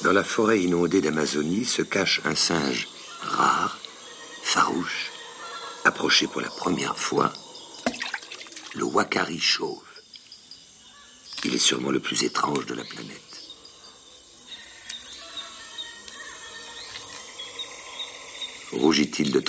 Dans la forêt inondée d'Amazonie se cache un singe rare, farouche, approché pour la première fois, le Wakari chauve. Il est sûrement le plus étrange de la planète. Rougit-il de tant nous ressembler ?